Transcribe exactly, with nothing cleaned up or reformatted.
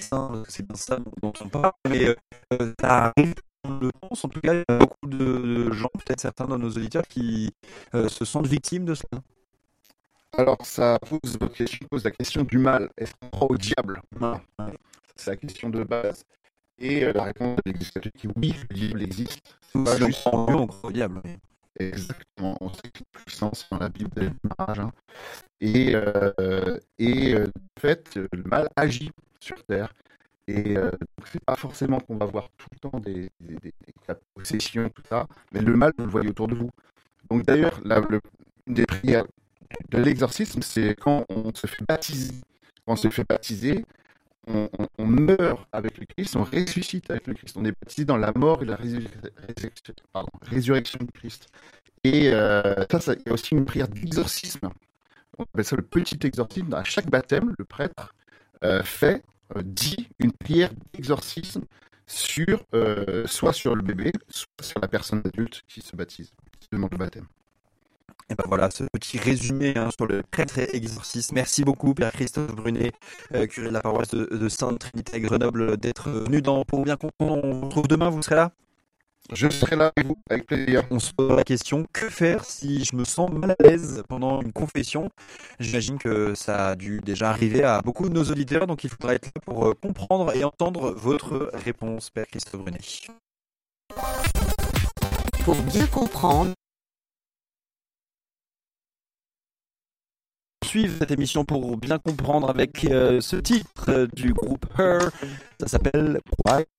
hein, c'est bien ça dont on parle, mais euh, ça arrive dans le pense, en tout cas, il y a beaucoup de gens, peut-être certains de nos auditeurs, qui euh, se sentent victimes de cela. Alors, ça pose, pose la question du mal. Est-ce qu'on croit au diable? Non. C'est la question de base. Et euh, la réponse de l'Église catholique est oui, le diable existe. C'est pas juste en Dieu, on croit au diable. Oui. Exactement. On sait qu'il y a une puissance dans la Bible des mariages. Hein. Et, euh, et euh, en fait, le mal agit sur Terre. Et euh, donc, c'est pas forcément qu'on va voir tout le temps des, des, des, des possessions, tout ça, mais le mal, vous le voyez autour de vous. Donc, d'ailleurs, la, le, une des prières de l'exorcisme, c'est quand on se fait baptiser. Quand on se fait baptiser, on, on, on meurt avec le Christ, on ressuscite avec le Christ. On est baptisé dans la mort et la résurrection, pardon, résurrection du Christ. Et euh, ça, ça, il y a aussi une prière d'exorcisme. On appelle ça le petit exorcisme. À chaque baptême, le prêtre euh, fait, euh, dit une prière d'exorcisme sur, euh, soit sur le bébé, soit sur la personne adulte qui se baptise, qui demande le baptême. Et ben voilà, ce petit résumé hein, sur le prêtre et exorcisme. Merci beaucoup, Père Christophe Brunet, euh, curé de la paroisse de, de Sainte-Trinité à Grenoble, d'être venu dans Pour bien comprendre. On vous retrouve demain, vous serez là? Je serai là avec vous, avec plaisir. On se pose la question, que faire si je me sens mal à l'aise pendant une confession? J'imagine que ça a dû déjà arriver à beaucoup de nos auditeurs, donc il faudra être là pour comprendre et entendre votre réponse, Père Christophe Brunet. Pour bien comprendre. Suivre cette émission pour bien comprendre avec euh, ce titre euh, du groupe Her. Ça s'appelle Why